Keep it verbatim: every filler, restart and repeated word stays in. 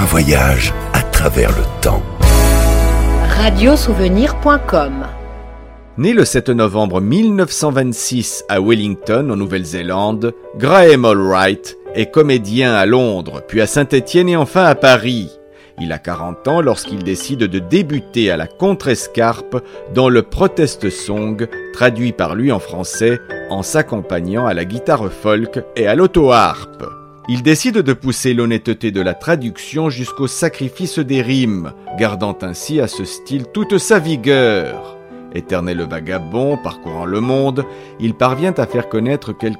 voyage à travers le temps. radiosouvenir point com. Né le sept novembre mille neuf cent vingt-six à Wellington, en Nouvelle-Zélande, Graham Allwright est comédien à Londres, puis à Saint-Étienne et enfin à Paris. Il a quarante ans lorsqu'il décide de débuter à la contrescarpe dans le protest song, traduit par lui en français, en s'accompagnant à la guitare folk et à l'auto-harpe. Il décide de pousser l'honnêteté de la traduction jusqu'au sacrifice des rimes, gardant ainsi à ce style toute sa vigueur. Éternel vagabond, parcourant le monde, il parvient à faire connaître quelques